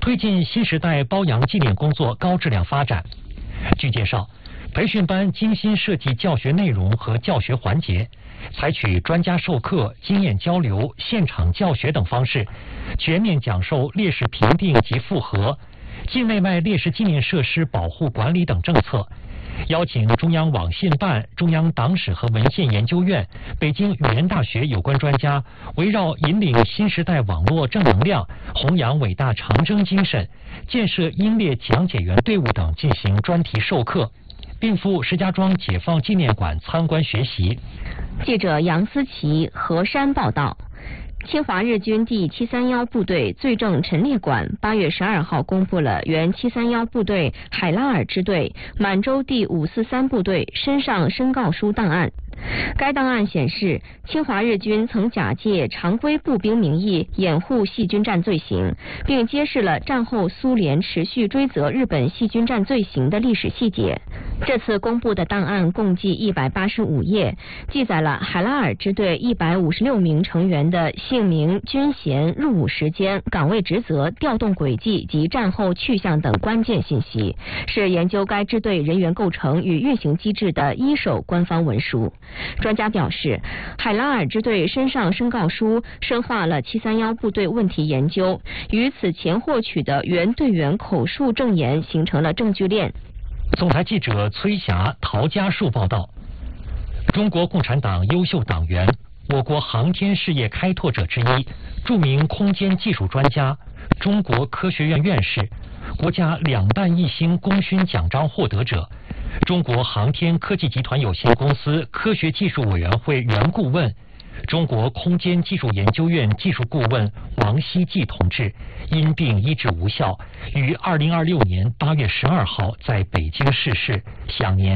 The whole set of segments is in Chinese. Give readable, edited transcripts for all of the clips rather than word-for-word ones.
推进新时代褒扬纪念工作高质量发展。据介绍，培训班精心设计教学内容和教学环节，采取专家授课、经验交流、现场教学等方式，全面讲授烈士评定及复核、境内外烈士纪念设施保护管理等政策。邀请中央网信办、中央党史和文献研究院、北京语言大学有关专家，围绕引领新时代网络正能量、弘扬伟大长征精神、建设英烈讲解员队伍等进行专题授课，并赴石家庄解放纪念馆参观学习。 记者杨思琪、何山报道。侵华日军第731部队罪证陈列馆8月12号公布了原731部队海拉尔支队满洲第543部队身上申告书档案。该档案显示，侵华日军曾假借常规步兵名义掩护细菌战罪行，并揭示了战后苏联持续追责日本细菌战罪行的历史细节。这次公布的档案共计185页，记载了海拉尔支队156名成员的姓名、军衔、入伍时间、岗位职责、调动轨迹及战后去向等关键信息，是研究该支队人员构成与运行机制的一手官方文书。专家表示，海拉尔支队身上申告书深化了731部队问题研究，与此前获取的原队员口述证言形成了证据链。 总台记者崔霞、陶家树报道。中国共产党优秀党员，我国航天事业开拓者之一，著名空间技术专家，中国科学院院士，国家2弹1星功勋奖章获得者，中国航天科技集团有限公司科学技术委员会原顾问，中国空间技术研究院技术顾问王希季同志因病医治无效，于2026年8月12号在北京逝世，享年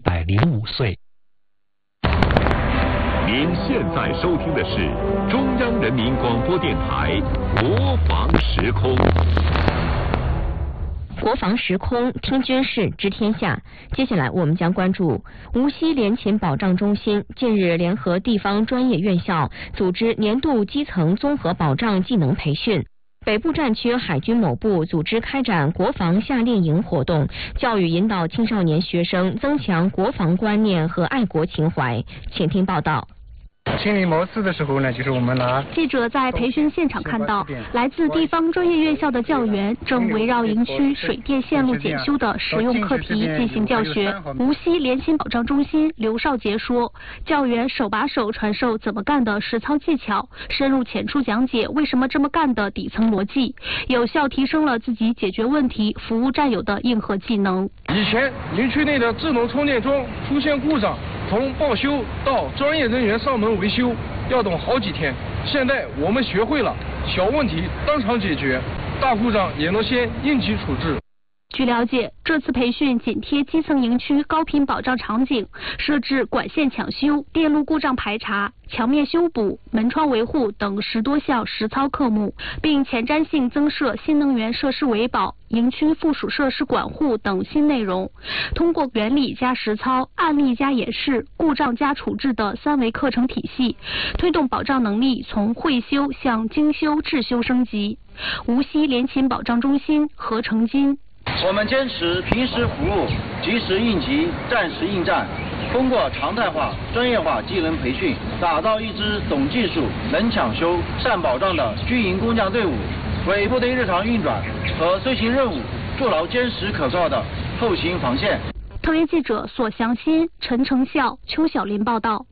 105岁。 您现在收听的是中央人民广播电台国防时空。 国防时空，听军事，知天下。接下来我们将关注无锡联勤保障中心近日联合地方专业院校组织年度基层综合保障技能培训。北部战区海军某部组织开展国防夏令营活动，教育引导青少年学生增强国防观念和爱国情怀。请听报道。 清理毛刺的时候呢，就是我们拿。 记者在培训现场看到，来自地方专业院校的教员正围绕营区水电线路检修的实用课题进行教学。无锡联勤保障中心刘少杰说，教员手把手传授怎么干的实操技巧，深入浅出讲解为什么这么干的底层逻辑，有效提升了自己解决问题、服务战友的硬核技能。 以前营区内的智能充电桩出现故障，从报修到专业人员上门维修要等好几天，现在我们学会了小问题当场解决，大故障也能先应急处置。 据了解，这次培训紧贴基层营区高频保障场景，设置管线抢修、电路故障排查、墙面修补、门窗维护等10多项实操科目，并前瞻性增设新能源设施维保、营区附属设施管护等新内容。通过原理加实操、案例加演示、故障加处置的3维课程体系，推动保障能力从会修向精修、智修升级。无锡联勤保障中心何成金。 我们坚持平时服务、及时应急、战时应战，通过常态化、专业化技能培训，打造一支懂技术、能抢修、善保障的军营工匠队伍，为部队日常运转和随行任务筑牢坚实可靠的后勤防线。 特约记者索祥新、陈成孝、邱小林报道。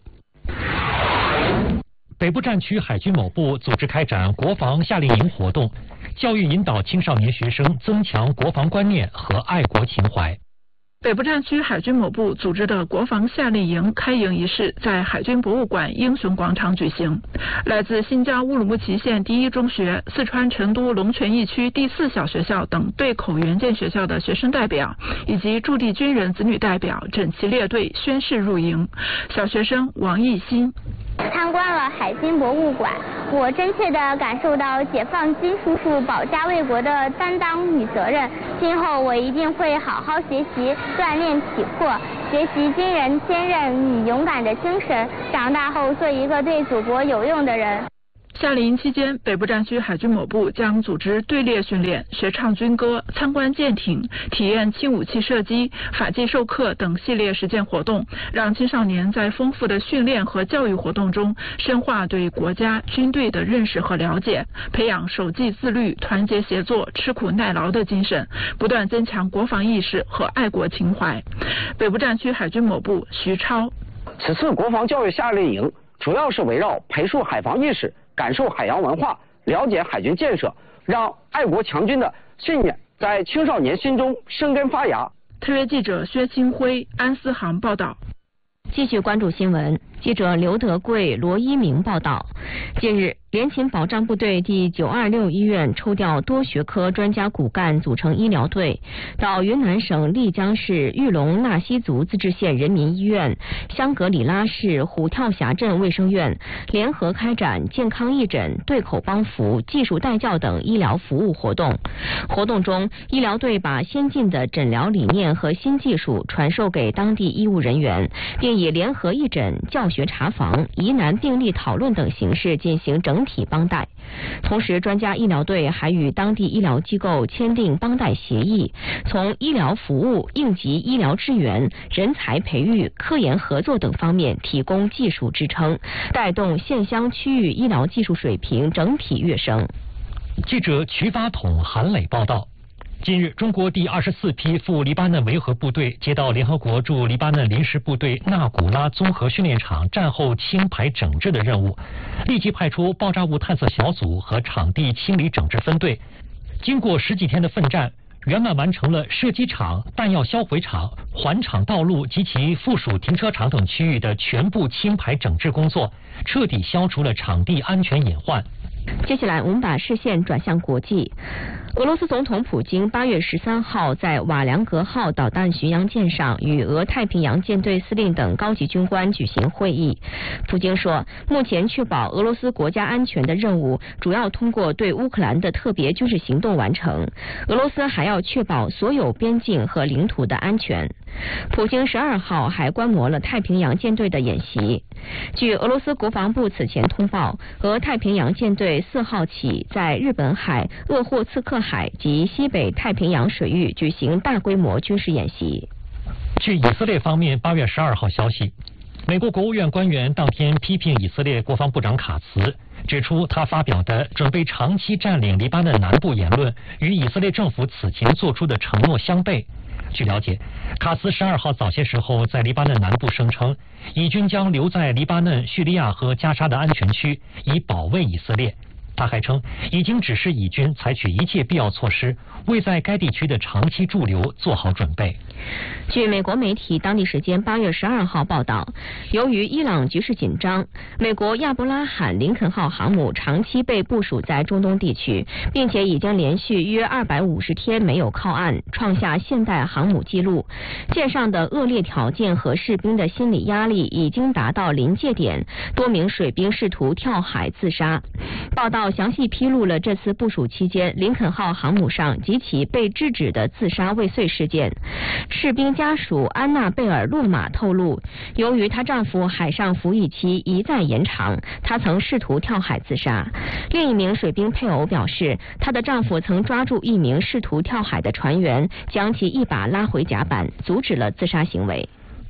北部战区海军某部组织开展国防夏令营活动，教育引导青少年学生增强国防观念和爱国情怀。 北部战区海军某部组织的国防夏令营开营仪式在海军博物馆英雄广场举行。来自新疆乌鲁木齐县第一中学、四川成都龙泉驿区第4小学校等对口援建学校的学生代表以及驻地军人子女代表整齐列队宣誓入营。小学生王艺新。 参观了海军博物馆，我真切地感受到解放军叔叔保家卫国的担当与责任。今后我一定会好好学习，锻炼体魄，学习军人坚韧与勇敢的精神，长大后做一个对祖国有用的人。 夏令营期间，北部战区海军某部将组织队列训练、学唱军歌、参观舰艇、体验轻武器射击、法纪授课等系列实践活动，让青少年在丰富的训练和教育活动中深化对国家、军队的认识和了解，培养守纪自律、团结协作、吃苦耐劳的精神，不断增强国防意识和爱国情怀。北部战区海军某部徐超： 此次国防教育夏令营主要是围绕培树海防意识、感受海洋文化、了解海军建设，让爱国强军的信念在青少年心中生根发芽。 特约记者薛清辉、安思航报道。 继续关注新闻，记者刘德贵、罗一鸣报道。近日，联勤保障部队第926医院抽调多学科专家骨干组成医疗队，到云南省丽江市玉龙纳西族自治县人民医院、香格里拉市虎跳峡镇卫生院联合开展健康义诊、对口帮扶、技术带教等医疗服务活动。活动中，医疗队把先进的诊疗理念和新技术传授给当地医务人员，并以联合义诊、教学查房、疑难病例讨论等形式进行整体帮带。同时，专家医疗队还与当地医疗机构签订帮带协议，从医疗服务、应急医疗支援、人才培育、科研合作等方面提供技术支撑，带动县乡区域医疗技术水平整体跃升。 记者瞿发统、韩磊报道。近日，中国第24批赴黎巴嫩维和部队接到联合国驻黎巴嫩临时部队纳古拉综合训练场战后清排整治的任务，立即派出爆炸物探测小组和场地清理整治分队。经过10几天的奋战，圆满完成了射击场、弹药销毁场、环场道路及其附属停车场等区域的全部清排整治工作，彻底消除了场地安全隐患。 接下来，我们把视线转向国际。俄罗斯总统普京8月13号在瓦良格号导弹巡洋舰上与俄太平洋舰队司令等高级军官举行会议。普京说，目前确保俄罗斯国家安全的任务主要通过对乌克兰的特别军事行动完成。俄罗斯还要确保所有边境和领土的安全。普京12号还观摩了太平洋舰队的演习。据俄罗斯国防部此前通报，俄太平洋舰队4号起在日本海、鄂霍次克海及西北太平洋水域举行大规模军事演习。 据以色列方面8月12号消息，美国国务院官员当天批评以色列国防部长卡茨，指出他发表的准备长期占领黎巴嫩南部言论与以色列政府此前做出的承诺相悖。据了解，卡茨12号早些时候在黎巴嫩南部声称，以军将留在黎巴嫩、叙利亚和加沙的安全区，以保卫以色列。他还称，已经指示以军采取一切必要措施，为在该地区的长期驻留做好准备。 据美国媒体当地时间8月12号报道，由于伊朗局势紧张，美国亚伯拉罕林肯号航母长期被部署在中东地区，并且已经连续约250天没有靠岸，创下现代航母纪录。舰上的恶劣条件和士兵的心理压力已经达到临界点，多名水兵试图跳海自杀。报道详细披露了这次部署期间林肯号航母上几起被制止的自杀未遂事件。士兵家属安娜贝尔洛马透露，由于她丈夫海上服役期一再延长，她曾试图跳海自杀。另一名水兵配偶表示，她的丈夫曾抓住一名试图跳海的船员，将其一把拉回甲板，阻止了自杀行为。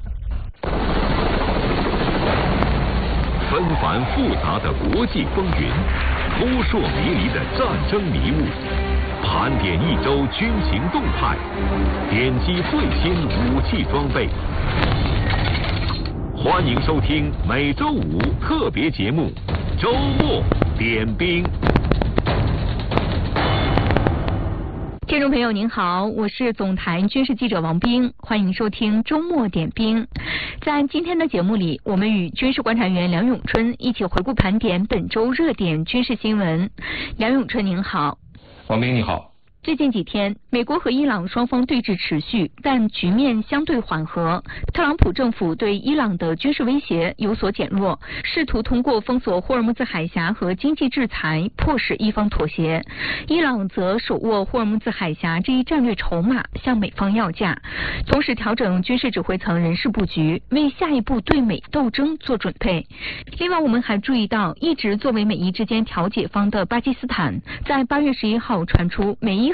纷繁复杂的国际风云，扑朔迷离的战争迷雾，盘点一周军情动态，点击最新武器装备。欢迎收听每周五特别节目《周末点兵》。 听众朋友您好，我是总台军事记者王冰，欢迎收听周末点兵。在今天的节目里，我们与军事观察员梁永春一起回顾盘点本周热点军事新闻。梁永春您好。 王冰你好。 最近几天，美国和伊朗双方对峙持续，但局面相对缓和。特朗普政府对伊朗的军事威胁有所减弱，试图通过封锁霍尔木兹海峡和经济制裁迫使伊方妥协。伊朗则手握霍尔木兹海峡这一战略筹码，向美方要价，同时调整军事指挥层人事布局，为下一步对美斗争做准备。另外，我们还注意到，一直作为美伊之间调解方的巴基斯坦，在8月11号传出美伊